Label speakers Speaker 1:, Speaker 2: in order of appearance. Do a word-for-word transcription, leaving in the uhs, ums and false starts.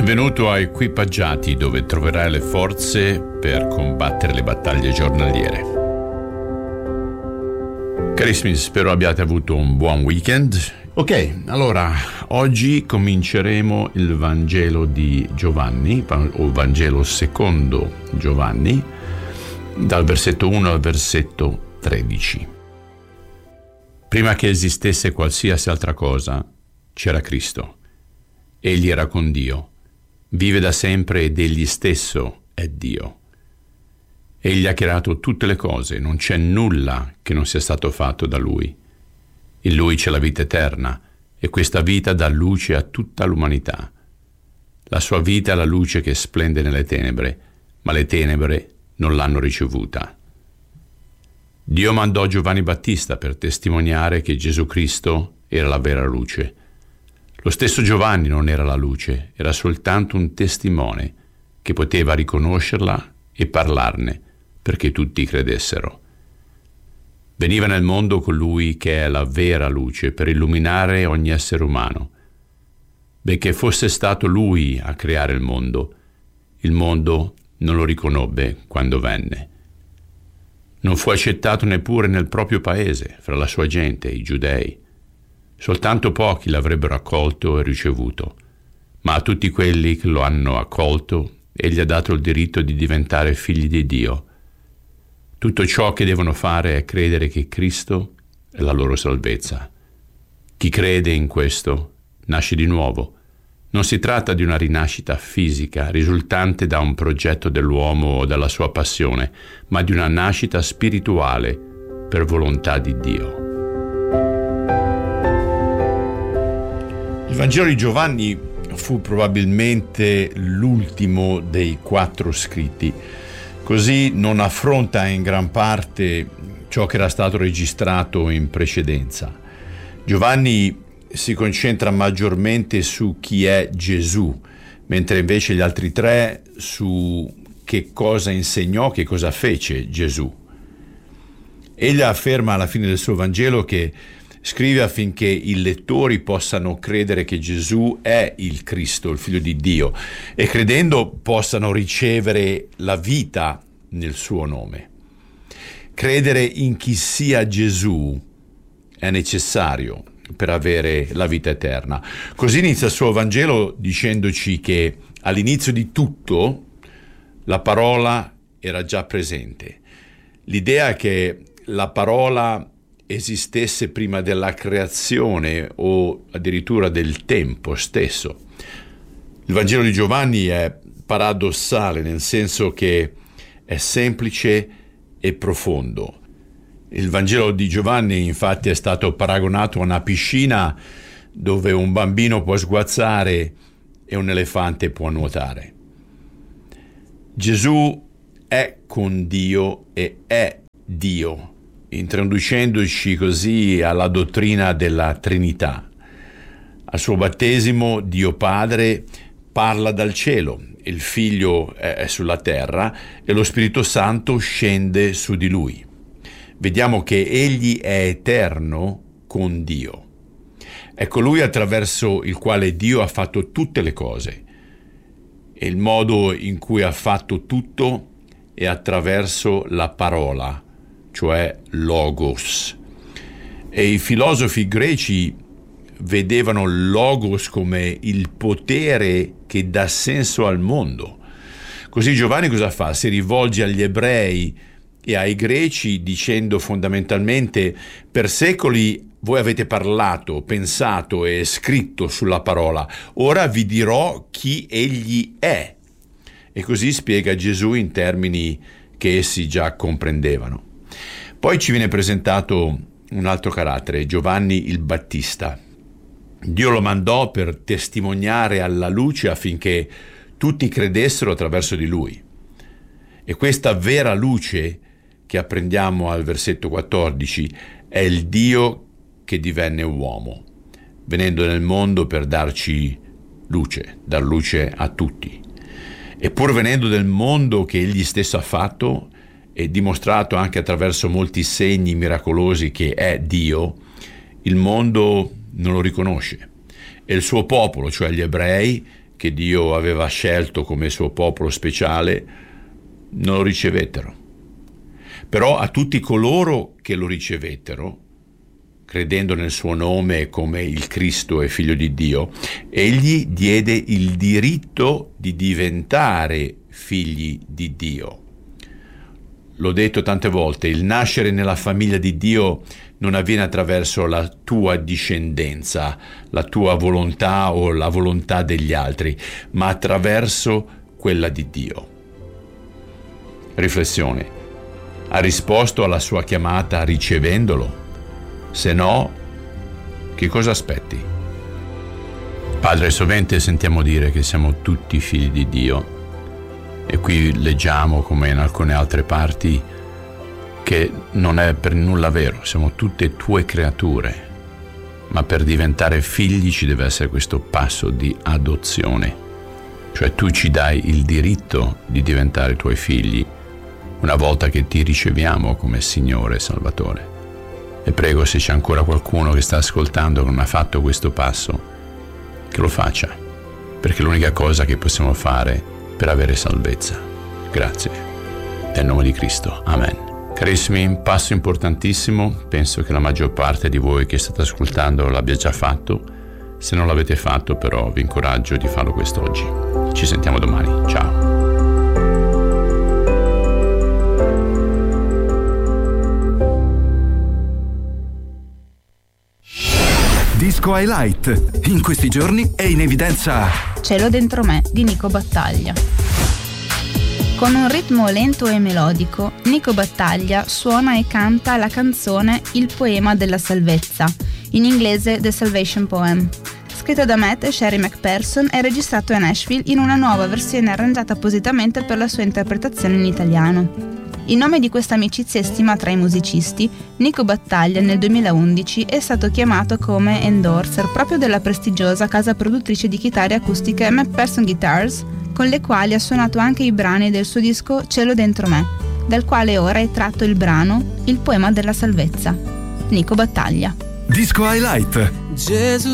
Speaker 1: Benvenuto a Equipaggiati, dove troverai le forze per combattere le battaglie giornaliere. Carissimi, spero abbiate avuto un buon weekend. Ok, allora, oggi cominceremo il Vangelo di Giovanni, o Vangelo secondo Giovanni, dal versetto uno al versetto tredici. Prima che esistesse qualsiasi altra cosa, c'era Cristo. Egli era con Dio. Vive da sempre ed egli stesso è Dio. Egli ha creato tutte le cose, non c'è nulla che non sia stato fatto da Lui. In Lui c'è la vita eterna e questa vita dà luce a tutta l'umanità. La sua vita è la luce che splende nelle tenebre, ma le tenebre non l'hanno ricevuta. Dio mandò Giovanni Battista per testimoniare che Gesù Cristo era la vera luce. Lo stesso Giovanni non era la luce, era soltanto un testimone che poteva riconoscerla e parlarne perché tutti credessero. Veniva nel mondo colui che è la vera luce per illuminare ogni essere umano. Benché fosse stato lui a creare il mondo, il mondo non lo riconobbe quando venne. Non fu accettato neppure nel proprio paese, fra la sua gente, i giudei. Soltanto pochi l'avrebbero accolto e ricevuto, ma a tutti quelli che lo hanno accolto, egli ha dato il diritto di diventare figli di Dio. Tutto ciò che devono fare è credere che Cristo è la loro salvezza. Chi crede in questo nasce di nuovo. Non si tratta di una rinascita fisica risultante da un progetto dell'uomo o dalla sua passione, ma di una nascita spirituale per volontà di Dio. Il Vangelo di Giovanni fu probabilmente l'ultimo dei quattro scritti, così non affronta in gran parte ciò che era stato registrato in precedenza. Giovanni si concentra maggiormente su chi è Gesù, mentre invece gli altri tre su che cosa insegnò, che cosa fece Gesù. Egli afferma alla fine del suo Vangelo che scrive affinché i lettori possano credere che Gesù è il Cristo, il Figlio di Dio, e credendo possano ricevere la vita nel suo nome. Credere in chi sia Gesù è necessario per avere la vita eterna. Così inizia il suo Vangelo dicendoci che all'inizio di tutto la parola era già presente. L'idea è che la parola esistesse prima della creazione o addirittura del tempo stesso. Il Vangelo di Giovanni è paradossale nel senso che è semplice e profondo. Il Vangelo di Giovanni infatti è stato paragonato a una piscina dove un bambino può sguazzare e un elefante può nuotare. Gesù è con Dio e è Dio, introducendoci così alla dottrina della Trinità. Al suo battesimo Dio Padre parla dal cielo, il Figlio è sulla terra e lo Spirito Santo scende su di lui. Vediamo che egli è eterno con Dio. È colui attraverso il quale Dio ha fatto tutte le cose. E il modo in cui ha fatto tutto è attraverso la parola, cioè logos. E i filosofi greci vedevano logos come il potere che dà senso al mondo. Così Giovanni cosa fa? Si rivolge agli ebrei e ai greci dicendo fondamentalmente: per secoli voi avete parlato, pensato e scritto sulla parola, ora vi dirò chi egli è. E così spiega Gesù in termini che essi già comprendevano. Poi ci viene presentato un altro carattere, Giovanni il Battista. Dio lo mandò per testimoniare alla luce affinché tutti credessero attraverso di lui. E questa vera luce che apprendiamo al versetto quattordici è il Dio che divenne uomo, venendo nel mondo per darci luce, dar luce a tutti. E pur venendo del mondo che egli stesso ha fatto e dimostrato anche attraverso molti segni miracolosi che è Dio, il mondo non lo riconosce. E il suo popolo, cioè gli ebrei, che Dio aveva scelto come suo popolo speciale, non lo ricevettero. Però a tutti coloro che lo ricevettero, credendo nel suo nome come il Cristo e Figlio di Dio, egli diede il diritto di diventare figli di Dio. L'ho detto tante volte, il nascere nella famiglia di Dio non avviene attraverso la tua discendenza, la tua volontà o la volontà degli altri, ma attraverso quella di Dio. Riflessione. Ha risposto alla sua chiamata ricevendolo? Se no, che cosa aspetti? Padre, sovente sentiamo dire che siamo tutti figli di Dio e qui leggiamo, come in alcune altre parti, che non è per nulla vero, siamo tutte tue creature, ma per diventare figli ci deve essere questo passo di adozione, cioè tu ci dai il diritto di diventare tuoi figli una volta che ti riceviamo come Signore e Salvatore. E prego, se c'è ancora qualcuno che sta ascoltando che non ha fatto questo passo, che lo faccia, perché è l'unica cosa che possiamo fare per avere salvezza. Grazie. Nel nome di Cristo. Amen. Carissimi, un passo importantissimo, penso che la maggior parte di voi che state ascoltando l'abbia già fatto. Se non l'avete fatto, però, vi incoraggio di farlo quest'oggi. Ci sentiamo domani. Ciao.
Speaker 2: Disco Highlight. In questi giorni è in evidenza
Speaker 3: Cielo dentro me di Nico Battaglia. Con un ritmo lento e melodico, Nico Battaglia suona e canta la canzone Il poema della salvezza, in inglese The Salvation Poem, scritto da Matt e Sherry McPherson e registrato a Nashville in una nuova versione arrangiata appositamente per la sua interpretazione in italiano. In nome di questa amicizia e stima tra i musicisti, Nico Battaglia nel duemilaundici è stato chiamato come endorser proprio della prestigiosa casa produttrice di chitarre acustiche McPherson Guitars, con le quali ha suonato anche i brani del suo disco Cielo dentro me, dal quale ora è tratto il brano Il poema della salvezza. Nico Battaglia.
Speaker 2: Disco Highlight.
Speaker 4: Gesù